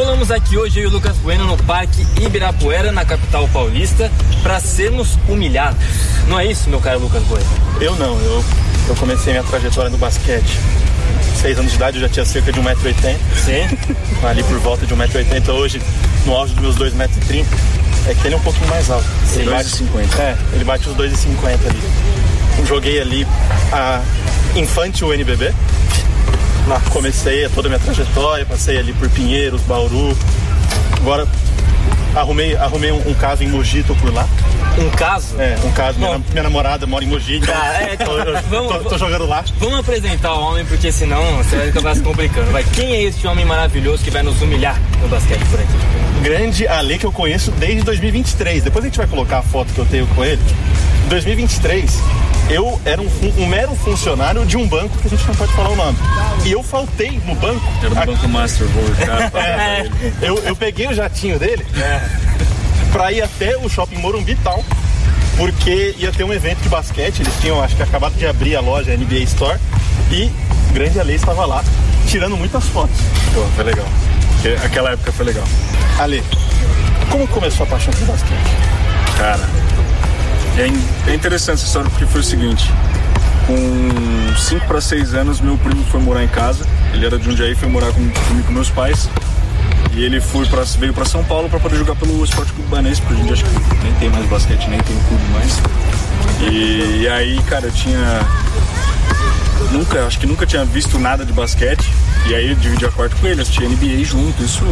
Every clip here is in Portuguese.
Colamos aqui hoje, eu e o Lucas Bueno, no Parque Ibirapuera, na capital paulista, para sermos humilhados. Não é isso, meu caro Lucas Bueno? Eu não, eu comecei minha trajetória no basquete. 6 anos de idade, eu já tinha cerca de 1,80m. Sim. Ali por volta de 1,80m. Hoje, no auge dos meus 2,30m, é que ele é um pouquinho mais alto. Sim, 2,50m. Ele bate os 2,50m ali. Joguei ali a Infantil NBB. Comecei toda a minha trajetória, passei ali por Pinheiros, Bauru. Agora arrumei um caso em Mogi, tô por lá. Um caso? Um caso. Minha namorada mora em Mogi, então tô jogando lá. Vamos apresentar o homem, porque senão você vai acabar se complicando. Quem é esse homem maravilhoso que vai nos humilhar no basquete por aqui? Grande Ale, que eu conheço desde 2023. Depois a gente vai colocar a foto que eu tenho com ele. Em 2023, eu era um mero funcionário de um banco que a gente não pode falar o nome. E eu faltei no banco. Era um banco Master, eu peguei o jatinho dele pra ir até o Shopping Morumbi Town, porque ia ter um evento de basquete. Eles tinham, acho que acabado de abrir a loja NBA Store, e o grande Ale estava lá tirando muitas fotos. Pô, foi legal. Aquela época foi legal. Ale, como começou a paixão pelo basquete? Cara, é interessante essa história, porque foi o seguinte: com 5 para 6 anos, meu primo foi morar em casa. Ele era de Jundiaí, foi morar comigo com meus pais. E ele veio para São Paulo para poder jogar pelo Esporte Clube Banespa, porque a gente acho que nem tem mais basquete, nem tem clube mais. E aí, cara, acho que nunca tinha visto nada de basquete. E aí eu dividi a quarto com ele, assisti NBA junto, isso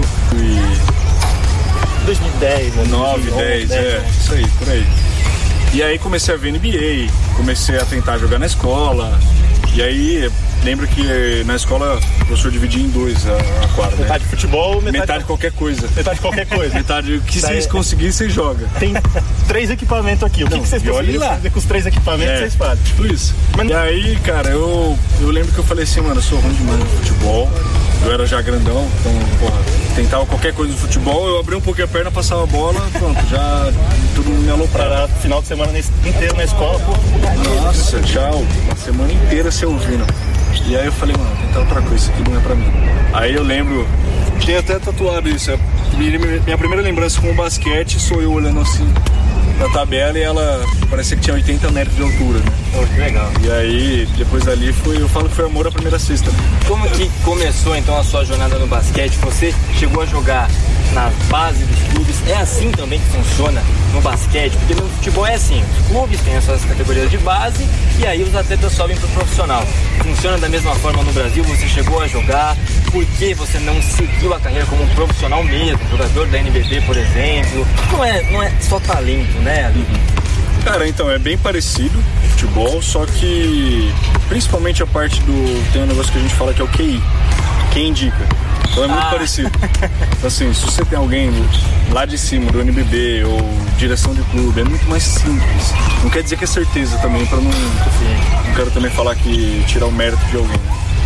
2010, 9, 10, isso aí, por aí. E aí comecei a ver NBA, comecei a tentar jogar na escola. E aí, lembro que na escola o professor dividia em 2 a quadra. Metade de futebol, metade de qualquer coisa. Metade de qualquer coisa. Metade o que vocês conseguirem, vocês jogam. Tem 3 equipamentos aqui. O que vocês conseguirem fazer com os 3 equipamentos, vocês fazem. Tipo isso. E aí, cara, eu lembro que eu falei assim, mano, eu sou ruim demais no futebol. Eu era já grandão, então, tentava qualquer coisa no futebol, eu abri um pouquinho a perna, passava a bola, pronto, já todo mundo me aloprava. Era final de semana inteiro na escola, pô. Nossa, tchau, uma semana inteira se ouvindo. E aí eu falei, mano, tentar outra coisa, isso aqui não é pra mim. Aí eu lembro, tinha até tatuado isso, minha primeira lembrança com o basquete sou eu olhando assim na tabela e ela parecia que tinha 80 metros de altura, né? Oh, que legal. E aí, depois dali, eu falo que foi amor à primeira cesta. Como que começou então a sua jornada no basquete? Você chegou a jogar na base dos clubes? É assim também que funciona no basquete? Porque no futebol é assim, os clubes têm as suas categorias de base e aí os atletas sobem pro profissional. Funciona da mesma forma no Brasil? Você chegou a jogar? Por que você não seguiu a carreira como um profissional mesmo? Jogador da NBB, por exemplo? Não é só talento, né, Ali? Cara, então, é bem parecido o futebol, só que principalmente a parte tem um negócio que a gente fala que é o QI, quem indica. Então é muito parecido. Então, assim, se você tem alguém lá de cima do NBB ou direção de clube, é muito mais simples. Não quer dizer que é certeza também, pra não quero também falar que tirar o mérito de alguém.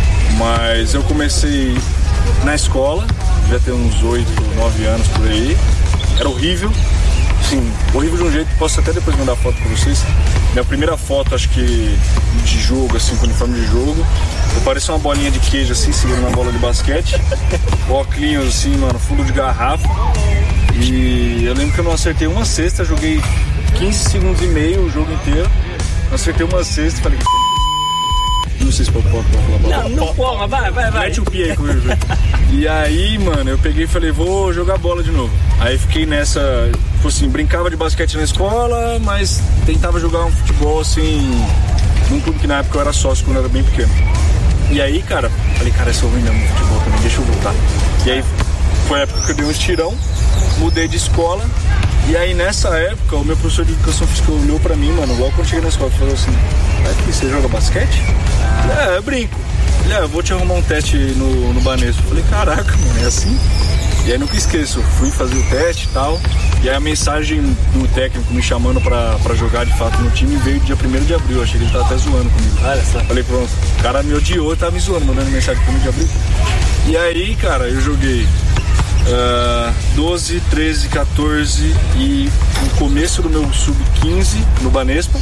Mas eu comecei na escola, devia ter uns 8, 9 anos por aí. Era horrível. Sim, horrível de um jeito, posso até depois mandar foto pra vocês. Minha primeira foto, acho que de jogo, assim, com uniforme de jogo, eu parecia uma bolinha de queijo, assim, segurando uma bola de basquete. Óculos, assim, mano, fundo de garrafa. E eu lembro que eu não acertei uma cesta, joguei 15 segundos e meio o jogo inteiro. Não acertei uma cesta e falei... Não sei se pode falar. Não pode, vai. Mete o pie aí comigo. E aí, mano, eu peguei e falei, vou jogar bola de novo. Aí fiquei nessa, tipo assim, brincava de basquete na escola, mas tentava jogar um futebol, assim, num clube que na época eu era sócio quando eu era bem pequeno. E aí, cara, falei, eu sou ruim mesmo no futebol também, deixa eu voltar. E aí, foi a época que eu dei um estirão, mudei de escola. E aí, nessa época, o meu professor de educação física olhou pra mim, mano, logo quando eu cheguei na escola, falou assim, você joga basquete? Eu brinco. Eu vou te arrumar um teste no Banespa. Eu falei, caraca, mano, é assim? E aí nunca esqueço, fui fazer o teste e tal. E aí a mensagem do técnico me chamando pra jogar de fato no time veio dia 1º de abril. Eu achei que ele tava até zoando comigo. Olha só. Falei, pronto, o cara me odiou e tava me zoando, mandando mensagem pro 1º de abril. E aí, cara, eu joguei 12, 13, 14 e no começo do meu sub-15 no Banespa.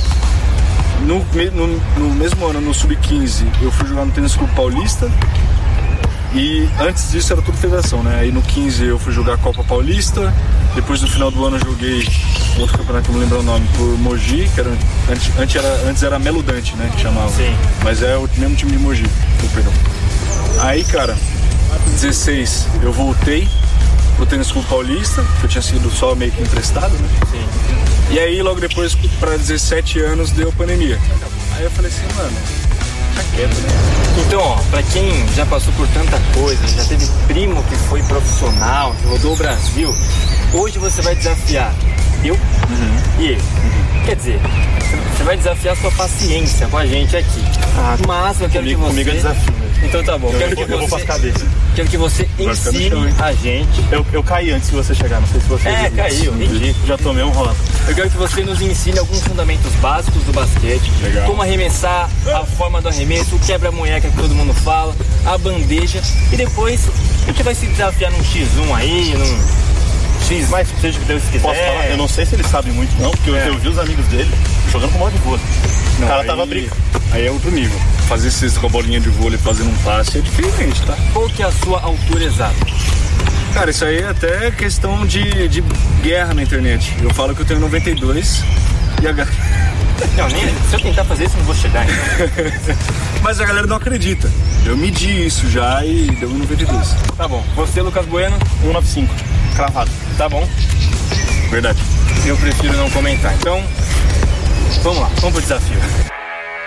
No mesmo ano, no sub-15, eu fui jogar no Tênis Clube Paulista. E antes disso era tudo federação, né? Aí no 15 eu fui jogar a Copa Paulista, depois no final do ano eu joguei outro campeonato que eu não lembro o nome, por Mogi, que era, antes era Melo Dante, né? Que chamava. Sim. Mas é o mesmo time de Mogi, perdão. Aí, cara, 16 eu voltei pro Tênis Clube Paulista, que eu tinha sido só meio que emprestado, né? Sim. E aí logo depois, pra 17 anos, deu pandemia. Aí eu falei assim, mano, tá quieto, né? Então, ó, pra quem já passou por tanta coisa, já teve primo que foi profissional, que rodou o Brasil, hoje você vai desafiar eu e ele. Quer dizer, você vai desafiar sua paciência com a gente aqui. Mas eu quero que você... Comigo é desafio mesmo. Então tá bom, Eu vou pras cabeças. Quero que você ensine a gente. Eu caí antes de você chegar, não sei se você viu. Caiu, ridículo. Já tomei um rola. Eu quero que você nos ensine alguns fundamentos básicos do basquete. Legal. Como arremessar, a forma do arremesso, o quebra-munheca que todo mundo fala, a bandeja. E depois a gente vai se desafiar num X1 aí, num X, Mas seja o que Deus quiser. posso falar? Eu não sei se ele sabe muito não, porque eu vi os amigos dele jogando com bola de vôlei. O cara tava brincando. Aí é outro nível. Fazer cesta com a bolinha de vôlei fazendo um passe é diferente, tá? Qual que é a sua altura exata? Cara, isso aí é até questão de guerra na internet. Eu falo que eu tenho 92 e a galera... Não, nem, se eu tentar fazer isso, eu não vou chegar ainda. Mas a galera não acredita. Eu medi isso já e deu 92. Tá bom. Você, Lucas Bueno? 195, cravado. Tá bom. Verdade. Eu prefiro não comentar. Então, vamos lá. Vamos pro desafio.